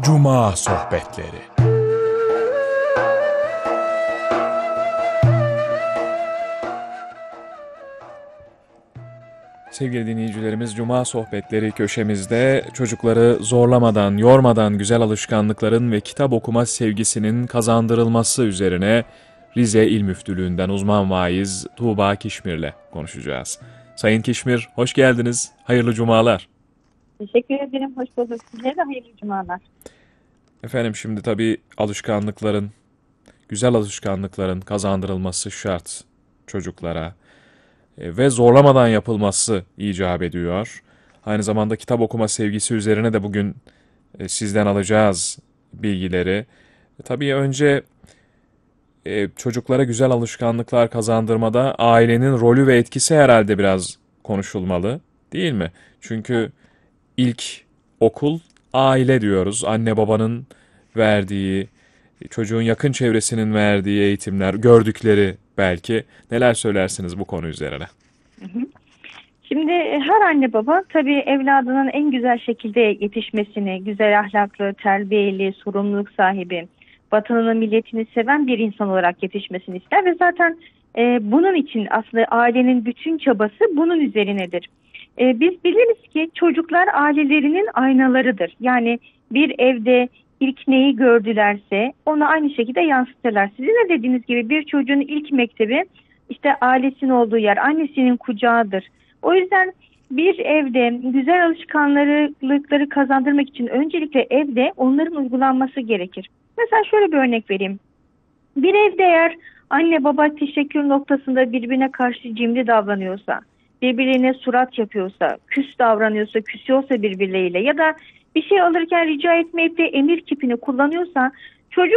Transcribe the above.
Cuma Sohbetleri. Sevgili dinleyicilerimiz, Cuma Sohbetleri köşemizde çocukları zorlamadan, yormadan güzel alışkanlıkların ve kitap okuma sevgisinin kazandırılması üzerine Rize İl Müftülüğü'nden uzman vaiz Tuğba Kişmir'le konuşacağız. Sayın Kişmir, hoş geldiniz. Hayırlı cumalar. Teşekkür ederim. Hoş bulduk. Size de hayırlı cumalar. Efendim, şimdi tabii güzel alışkanlıkların kazandırılması şart çocuklara ve zorlamadan yapılması icap ediyor. Aynı zamanda kitap okuma sevgisi üzerine de bugün sizden alacağız bilgileri. Tabii önce çocuklara güzel alışkanlıklar kazandırmada ailenin rolü ve etkisi herhalde biraz konuşulmalı, değil mi? Çünkü ilk okul aile diyoruz. Anne babanın verdiği, çocuğun yakın çevresinin verdiği eğitimler, gördükleri belki. Neler söylersiniz bu konu üzerine? Hı hı. Şimdi her anne baba tabii evladının en güzel şekilde yetişmesini, güzel ahlaklı, terbiyeli, sorumluluk sahibi, vatanını, milletini seven bir insan olarak yetişmesini ister ve zaten bunun için aslında ailenin bütün çabası bunun üzerinedir. Biz biliriz ki çocuklar ailelerinin aynalarıdır. Yani bir evde ilk neyi gördülerse onu aynı şekilde yansıtırlar. Sizin de dediğiniz gibi bir çocuğun ilk mektebi işte ailesinin olduğu yer, annesinin kucağıdır. O yüzden bir evde güzel alışkanlıkları kazandırmak için öncelikle evde onların uygulanması gerekir. Mesela şöyle bir örnek vereyim. Bir evde eğer anne baba teşekkür noktasında birbirine karşı cimri davranıyorsa, birbirine surat yapıyorsa, küs davranıyorsa, küsüyorsa birbirleriyle ya da bir şey alırken rica etmeyip de emir kipini kullanıyorsa çocuk